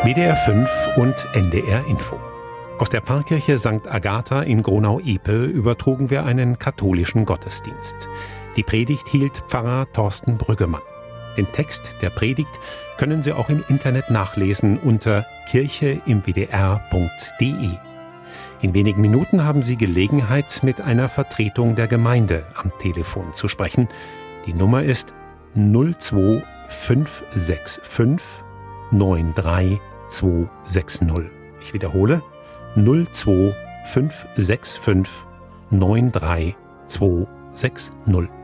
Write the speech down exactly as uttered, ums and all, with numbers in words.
W D R fünf und N D R Info. Aus der Pfarrkirche Sankt Agatha in Gronau-Epe übertrugen wir einen katholischen Gottesdienst. Die Predigt hielt Pfarrer Thorsten Brüggemann. Den Text der Predigt können Sie auch im Internet nachlesen unter kirche im w d r punkt d e. In wenigen Minuten haben Sie Gelegenheit, mit einer Vertretung der Gemeinde am Telefon zu sprechen. Die Nummer ist null zwei fünf sechs fünf neun drei zwei sechs null. Ich wiederhole, null zwei fünf sechs fünf neun drei zwei sechs null.